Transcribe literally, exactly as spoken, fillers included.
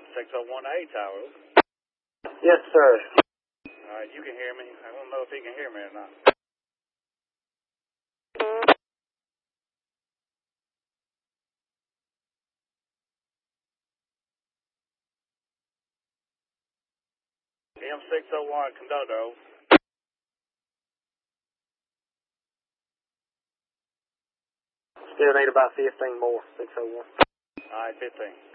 six oh one A tower. Yes, sir. Alright, you can hear me. I don't know if he can hear me or not. M six oh one, conductor. Still need about fifteen more, six oh one. Alright, fifteen.